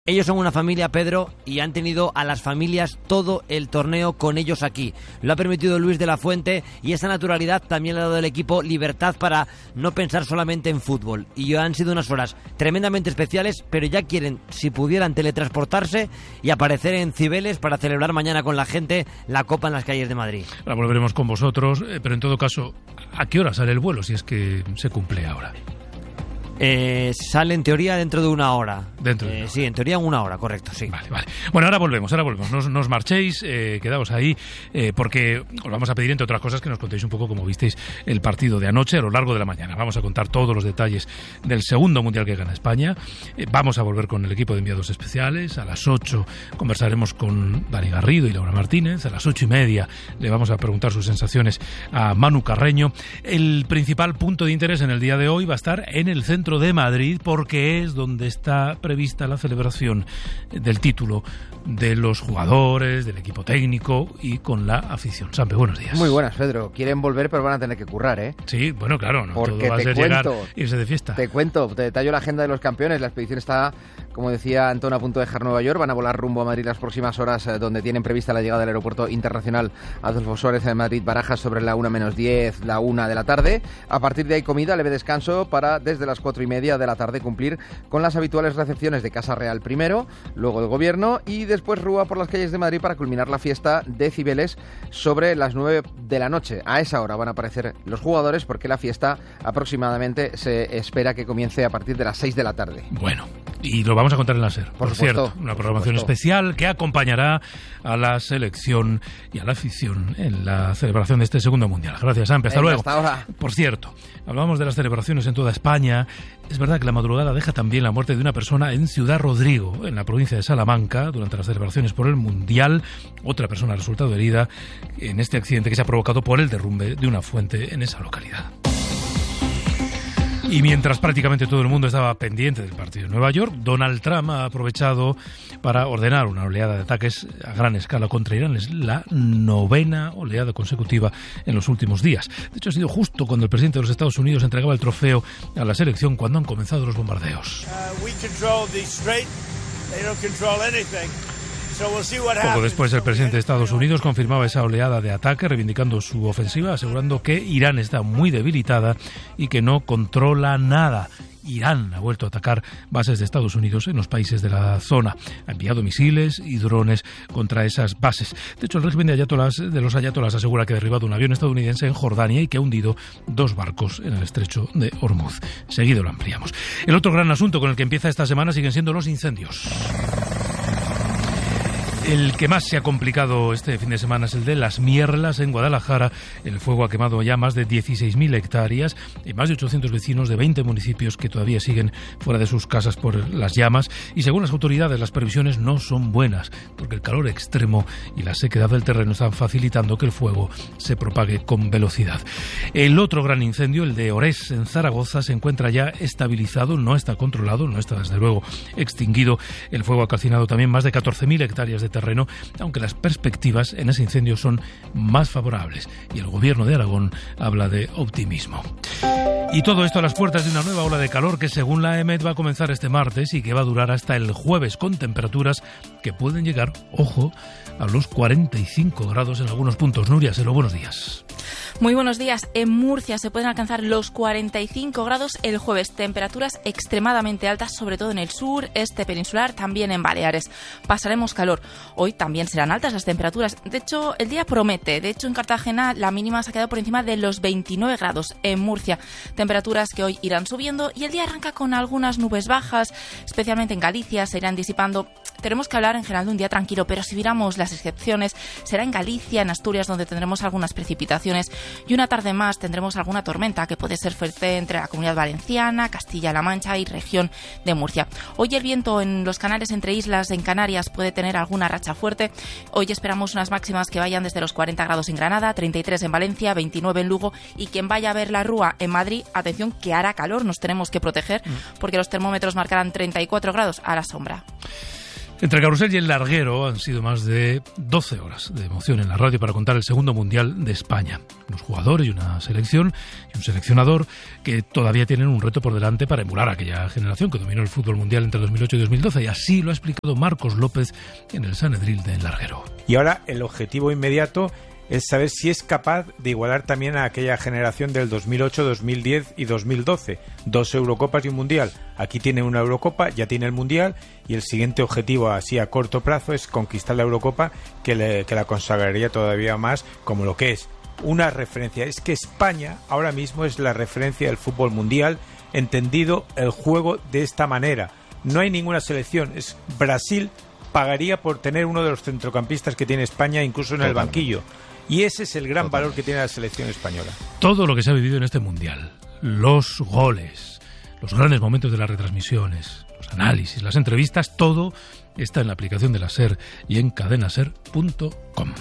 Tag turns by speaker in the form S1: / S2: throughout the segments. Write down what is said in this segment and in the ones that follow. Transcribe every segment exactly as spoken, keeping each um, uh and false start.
S1: Ellos son una familia, Pedro, y han tenido a las familias todo el torneo con ellos aquí. Lo ha permitido Luis de la Fuente y esa naturalidad también le ha dado al equipo libertad para no pensar solamente en fútbol. Y han sido unas horas tremendamente especiales, pero ya quieren, si pudieran, teletransportarse y aparecer en Cibeles para celebrar mañana con la gente la Copa en las calles de Madrid.
S2: Ahora volveremos con vosotros, pero en todo caso, ¿a qué hora sale el vuelo si es que se cumple ahora?
S1: Eh, sale en teoría dentro de una hora.
S2: Dentro de
S1: eh,
S2: una hora.
S1: Sí, en teoría en una hora, correcto, sí.
S2: Vale, vale. Bueno, ahora volvemos, ahora volvemos. No os, no os marchéis, eh, quedaos ahí, eh, porque os vamos a pedir, entre otras cosas, que nos contéis un poco cómo visteis el partido de anoche a lo largo de la mañana. Vamos a contar todos los detalles del segundo mundial que gana España. Eh, vamos a volver con el equipo de enviados especiales. A las ocho conversaremos con Dani Garrido y Laura Martínez. A las ocho y media le vamos a preguntar sus sensaciones a Manu Carreño. El principal punto de interés en el día de hoy va a estar en el centro de Madrid, porque es donde está prevista la celebración del título de los jugadores, del equipo técnico y con la afición. Sampe, buenos días.
S3: Muy buenas, Pedro. Quieren volver, pero van a tener que currar, ¿eh?
S2: Sí, bueno, claro, no
S3: porque
S2: todo va a ser
S3: cuento,
S2: llegar, irse de fiesta.
S3: Te cuento, te detallo la agenda de los campeones. La expedición está, como decía Antón, a punto de dejar Nueva York. Van a volar rumbo a Madrid las próximas horas, eh, donde tienen prevista la llegada del aeropuerto internacional Adolfo Suárez de Madrid-Barajas sobre la una menos diez, la una de la tarde. A partir de ahí, comida, leve descanso para desde las cuatro y media de la tarde cumplir con las habituales recepciones de Casa Real primero, luego del Gobierno y después rúa por las calles de Madrid para culminar la fiesta de Cibeles sobre las nueve de la noche. A esa hora van a aparecer los jugadores porque la fiesta aproximadamente se espera que comience a partir de las seis de la tarde.
S2: Bueno, y lo vamos a contar en la SER, por,
S3: por
S2: cierto,
S3: supuesto,
S2: una programación especial que acompañará a la selección y a la afición en la celebración de este segundo mundial. Gracias, Sampe, hasta
S3: Venga,
S2: luego.
S3: Hasta ahora.
S2: Por cierto, hablábamos de las celebraciones en toda España. Es verdad que la madrugada deja también la muerte de una persona en Ciudad Rodrigo, en la provincia de Salamanca, durante las celebraciones por el Mundial. Otra persona ha resultado herida en este accidente que se ha provocado por el derrumbe de una fuente en esa localidad. Y mientras prácticamente todo el mundo estaba pendiente del partido en Nueva York, Donald Trump ha aprovechado para ordenar una oleada de ataques a gran escala contra Irán. Es la novena oleada consecutiva en los últimos días. De hecho, ha sido justo cuando el presidente de los Estados Unidos entregaba el trofeo a la selección cuando han comenzado los bombardeos.
S4: Uh, we control the strait. They don't control anything.
S2: Poco después, el presidente de Estados Unidos confirmaba esa oleada de ataque, reivindicando su ofensiva, asegurando que Irán está muy debilitada y que no controla nada. Irán ha vuelto a atacar bases de Estados Unidos en los países de la zona. Ha enviado misiles y drones contra esas bases. De hecho, el régimen de, ayatolás, de los ayatolás asegura que ha derribado un avión estadounidense en Jordania y que ha hundido dos barcos en el estrecho de Hormuz. Seguido lo ampliamos. El otro gran asunto con el que empieza esta semana siguen siendo los incendios. El que más se ha complicado este fin de semana es el de Las Mierlas, en Guadalajara. El fuego ha quemado ya más de dieciséis mil hectáreas y más de ochocientos vecinos de veinte municipios que todavía siguen fuera de sus casas por las llamas. Y según las autoridades, las previsiones no son buenas, porque el calor extremo y la sequedad del terreno están facilitando que el fuego se propague con velocidad. El otro gran incendio, el de Orés, en Zaragoza, se encuentra ya estabilizado, no está controlado, no está desde luego extinguido. El fuego ha calcinado también más de catorce mil hectáreas de terreno, aunque las perspectivas en ese incendio son más favorables y el gobierno de Aragón habla de optimismo. Y todo esto a las puertas de una nueva ola de calor que, según la EMET, va a comenzar este martes y que va a durar hasta el jueves, con temperaturas que pueden llegar, ojo, a los cuarenta y cinco grados en algunos puntos. Nuria Selo, buenos días.
S5: Muy buenos días. En Murcia se pueden alcanzar los cuarenta y cinco grados el jueves. Temperaturas extremadamente altas, sobre todo en el sur, este peninsular, también en Baleares. Pasaremos calor. Hoy también serán altas las temperaturas. De hecho, el día promete. De hecho, en Cartagena la mínima se ha quedado por encima de los veintinueve grados. En Murcia, temperaturas que hoy irán subiendo y el día arranca con algunas nubes bajas, especialmente en Galicia, se irán disipando. Tenemos que hablar en general de un día tranquilo, pero si miramos las excepciones, será en Galicia, en Asturias, donde tendremos algunas precipitaciones y una tarde más tendremos alguna tormenta que puede ser fuerte entre la Comunidad Valenciana, Castilla-La Mancha y región de Murcia. Hoy el viento en los canales entre islas en Canarias puede tener alguna racha fuerte. Hoy esperamos unas máximas que vayan desde los cuarenta grados en Granada, treinta y tres en Valencia, veintinueve en Lugo, y quien vaya a ver la Rúa en Madrid, atención que hará calor, nos tenemos que proteger porque los termómetros marcarán treinta y cuatro grados a la sombra.
S2: Entre el carrusel y el larguero han sido más de doce horas de emoción en la radio para contar el segundo Mundial de España. Unos jugadores y una selección y un seleccionador que todavía tienen un reto por delante para emular a aquella generación que dominó el fútbol mundial entre dos mil ocho y dos mil doce, y así lo ha explicado Marcos López en el Sanedril de El Larguero.
S6: Y ahora el objetivo inmediato es saber si es capaz de igualar también a aquella generación del dos mil ocho, dos mil diez y dos mil doce. Dos Eurocopas y un Mundial. Aquí tiene una Eurocopa, ya tiene el Mundial, y el siguiente objetivo así a corto plazo es conquistar la Eurocopa, que, le, que la consagraría todavía más como lo que es una referencia. Es que España ahora mismo es la referencia del fútbol mundial, entendido el juego de esta manera. No hay ninguna selección. Es Brasil pagaría por tener uno de los centrocampistas que tiene España, incluso en el banquillo. Y ese es el gran valor que tiene la selección española.
S2: Todo lo que se ha vivido en este Mundial, los goles, los grandes momentos de las retransmisiones, los análisis, las entrevistas, todo está en la aplicación de la SER y en cadenaser punto com.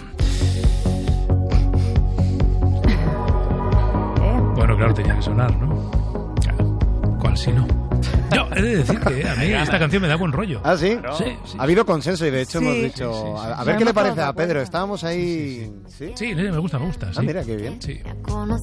S2: Bueno, claro, tenía que sonar, ¿no? ¿Cuál si no? Yo he de decir que a mí esta canción me da buen rollo.
S7: ¿Ah, sí?
S2: Sí, sí.
S7: Ha habido consenso y de hecho
S8: Sí.
S7: hemos dicho...
S2: Sí, sí, sí.
S7: A, a ver qué le parece a Pedro. Estábamos ahí... ¿Sí?
S2: Sí, me gusta, me gusta.
S7: Ah,
S2: Sí,
S7: mira, qué bien.
S2: sí.